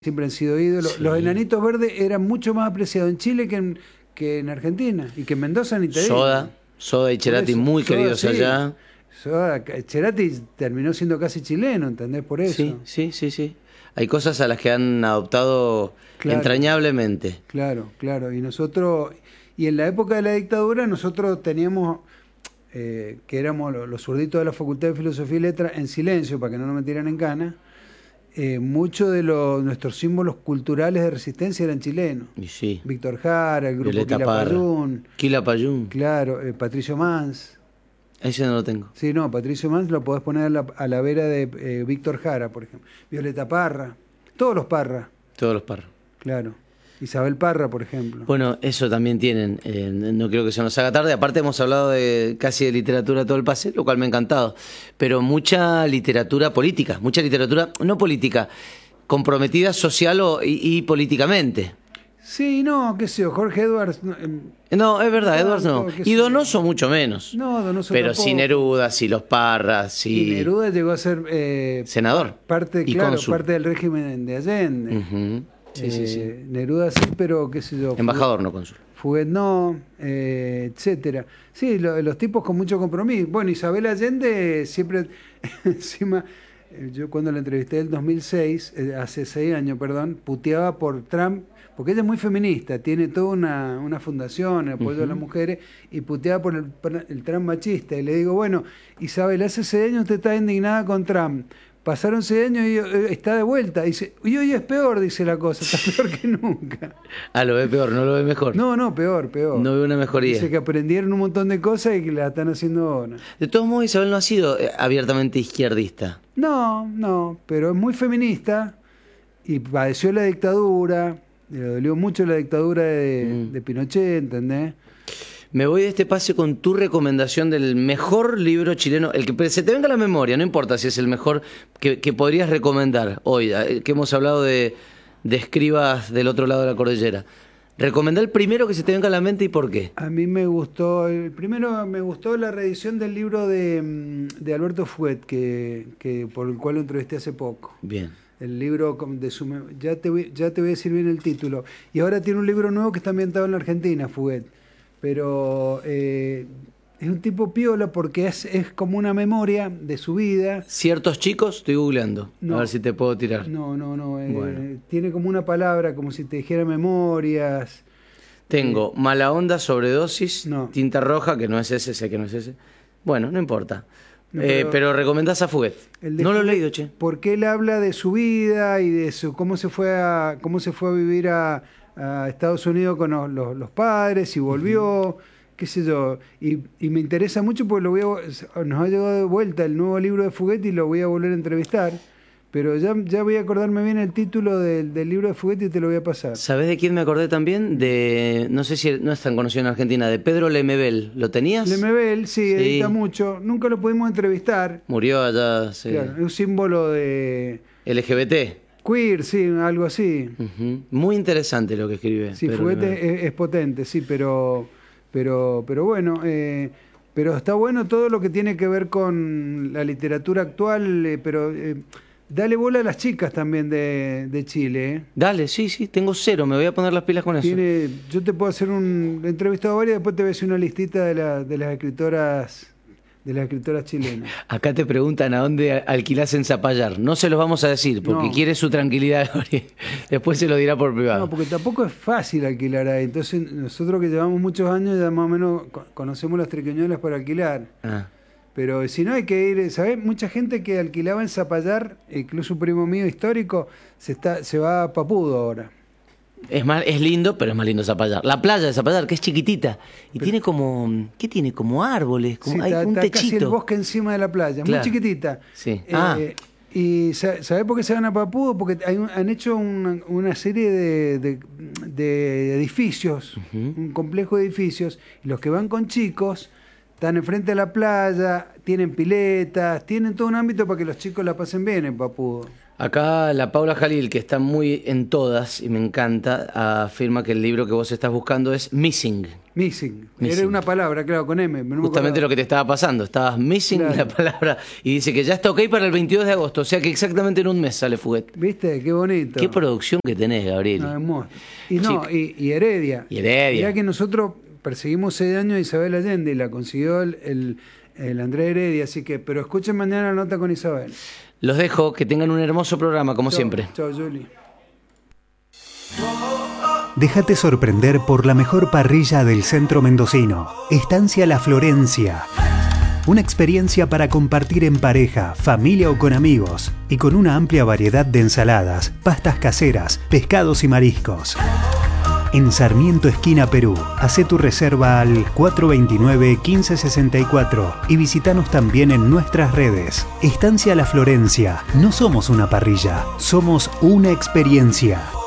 siempre han sido ídolos. Sí. Los Enanitos Verdes eran mucho más apreciados en Chile que en Argentina, y que en Mendoza ni te digo. Soda y Cerati muy Soda, queridos sí. allá. Cerati terminó siendo casi chileno, ¿entendés? Por eso. Sí. Hay cosas a las que han adoptado Claro. entrañablemente. Claro. Y nosotros, y en la época de la dictadura, nosotros teníamos, que éramos los zurditos de la Facultad de Filosofía y Letras, en silencio, para que no nos metieran en cana, muchos de nuestros símbolos culturales de resistencia eran chilenos. Y sí. Víctor Jara, el grupo Violeta Parra. Quilapayún. Quilapayún. Claro, Patricio Mans. Ese no lo tengo. Sí, no, Patricio Mans lo podés poner a la vera de Víctor Jara, por ejemplo. Violeta Parra. Todos los Parra. Todos los Parra. Claro. Isabel Parra, por ejemplo. Bueno, eso también tienen. No creo que se nos haga tarde. Aparte hemos hablado casi de literatura todo el pase, lo cual me ha encantado. Pero mucha literatura política, mucha literatura no política, comprometida social y políticamente. Sí, no, qué sé yo, Jorge Edwards. No, es verdad, Edwards no. qué Y sé Donoso mucho menos. No, Donoso Pero tampoco. sí Neruda, sí los Parras, sí. Y Neruda llegó a ser senador. parte, y claro, cónsul. parte del régimen de Allende. Ujú. Sí. Neruda sí, pero qué sé yo. Embajador, no cónsul. Fuguet no, etcétera. Sí, los tipos con mucho compromiso. Bueno, Isabel Allende siempre, encima, yo cuando la entrevisté en el 2006, hace 6 años, perdón, puteaba por Trump, porque ella es muy feminista, tiene toda una fundación en apoyo a las mujeres, y puteaba por el Trump machista. Y le digo, bueno, Isabel, hace 6 años usted está indignada con Trump. Pasaron 6 años y está de vuelta. Dice, y hoy es peor, dice la cosa, está peor que nunca. Lo ve peor, no lo ve mejor. No, peor. No ve una mejoría. Dice que aprendieron un montón de cosas y que la están haciendo ahora. De todos modos, Isabel no ha sido abiertamente izquierdista. No, pero es muy feminista y padeció la dictadura, le dolió mucho la dictadura de Pinochet, ¿entendés? Me voy de este pase con tu recomendación del mejor libro chileno, el que se te venga a la memoria, no importa si es el mejor que podrías recomendar hoy, que hemos hablado de escribas del otro lado de la cordillera. Recomendá el primero que se te venga a la mente y por qué. A mí me gustó, primero me gustó la reedición del libro de Alberto Fuguet, que por el cual lo entrevisté hace poco. Bien. El libro ya te voy a decir bien el título. Y ahora tiene un libro nuevo que está ambientado en la Argentina, Fuguet. Pero es un tipo piola porque es como una memoria de su vida. ¿Ciertos chicos? Estoy googleando. No. A ver si te puedo tirar. No. Bueno. Tiene como una palabra, como si te dijera memorias. Tengo Mala Onda, Sobredosis, No. Tinta Roja, que no es ese, sé que no es ese. Bueno, no importa. No, pero recomendás a Fuguet. No lo he leído, che. Porque él habla de su vida y de cómo se fue a vivir a Estados Unidos con los padres y volvió, qué sé yo. Y me interesa mucho porque nos ha llegado de vuelta el nuevo libro de Fuguet y lo voy a volver a entrevistar. Pero ya voy a acordarme bien el título del libro de Fuguet y te lo voy a pasar. ¿Sabés de quién me acordé también? No sé si no es tan conocido en Argentina, de Pedro Lemebel. ¿Lo tenías? Lemebel, sí, edita mucho. Nunca lo pudimos entrevistar. Murió allá, sí. Claro, es un símbolo de LGBT. queer, sí, algo así. Muy interesante lo que escribe. Sí, Pedro Fuguet Lemebel. es potente, sí, pero bueno, pero está bueno todo lo que tiene que ver con la literatura actual, pero dale bola a las chicas también de Chile. Dale, sí, tengo 0, me voy a poner las pilas con eso. Yo te puedo hacer he entrevistado a varias, después te voy a hacer una listita de las escritoras chilenas. Acá te preguntan a dónde alquilás en Zapallar. No se los vamos a decir porque No. quiere su tranquilidad. Después se lo dirá por privado. No, porque tampoco es fácil alquilar ahí. Entonces, nosotros que llevamos muchos años ya más o menos conocemos las triquiñuelas para alquilar. Pero si no hay que ir, ¿sabés? Mucha gente que alquilaba en Zapallar, incluso un primo mío histórico, se va a Papudo ahora. Es lindo, pero es más lindo Zapallar. La playa de Zapallar, que es chiquitita. Y tiene como... ¿Qué tiene? Como árboles. Sí, hay un está casi el techito. bosque encima de la playa, Claro. muy chiquitita. Sí. Y ¿sabés por qué se van a Papudo? Porque han hecho una serie de edificios, un complejo de edificios, y los que van con chicos están enfrente de la playa, tienen piletas, tienen todo un ámbito para que los chicos la pasen bien en Papudo. Acá la Paula Jalil, que está muy en todas y me encanta, afirma que el libro que vos estás buscando es Missing. Missing. Missing. Era una palabra, claro, con M. No Justamente lo que te estaba pasando, estabas missing Claro. la palabra y dice que ya está ok para el 22 de agosto, o sea que exactamente en un mes sale Fuguet. ¿Viste? Qué bonito. Qué producción que tenés, Gabriel. No, es monstruo. Y no, y Heredia. Y Heredia. Mirá que nosotros perseguimos 6 años a Isabel Allende y la consiguió el Andrés Heredia, así que, pero escuchen mañana la nota con Isabel. Los dejo, que tengan un hermoso programa, como siempre. Chao, Juli. Déjate sorprender por la mejor parrilla del centro mendocino. Estancia La Florencia. Una experiencia para compartir en pareja, familia o con amigos. Y con una amplia variedad de ensaladas, pastas caseras, pescados y mariscos. En Sarmiento, esquina Perú. Hacé tu reserva al 429-1564 y visítanos también en nuestras redes. Estancia La Florencia. No somos una parrilla, somos una experiencia.